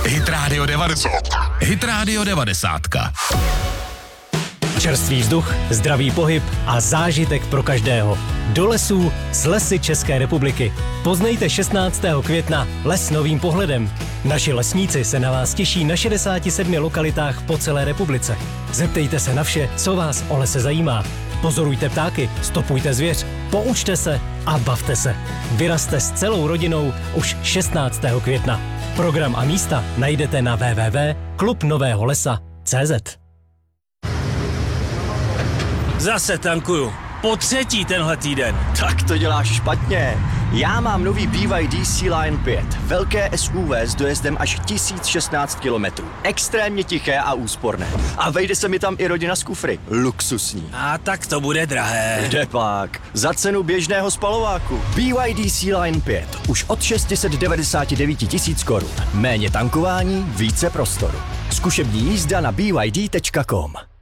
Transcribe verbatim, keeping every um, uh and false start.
Hit Radio devadesát. Hit Radio devadesát. Čerstvý vzduch, zdravý pohyb a zážitek pro každého. Do lesů s Lesy České republiky. Poznejte šestnáctého května les novým pohledem. Naši lesníci se na vás těší na šedesáti sedmi lokalitách po celé republice. Zeptejte se na vše, co vás o lese zajímá. Pozorujte ptáky, stopujte zvěř, poučte se a bavte se. Vyrazte s celou rodinou už šestnáctého května. Program a místa najdete na w w w tečka klub nového lesa tečka c z. Zase tankuju. Po třetí tenhle týden. Tak to děláš špatně. Já mám nový B Y D Sea-Line pět. Velké S U V s dojezdem až tisíc šestnáct kilometrů. Extrémně tiché a úsporné. A vejde se mi tam i rodina s kufry. Luxusní. A tak to bude drahé. Kde pak? Za cenu běžného spalováku. B Y D Sea-Line pět. Už od šest set devadesát devět tisíc korun. Méně tankování, více prostoru. Zkušební jízda na b y d tečka com.